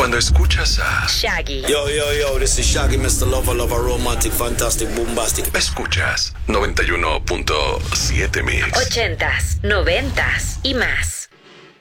Cuando escuchas a Shaggy. Yo, this is Shaggy, Mr. Lover, romantic, fantastic, bombastic. escuchas 91.7 Mix. 80s, 90s y más.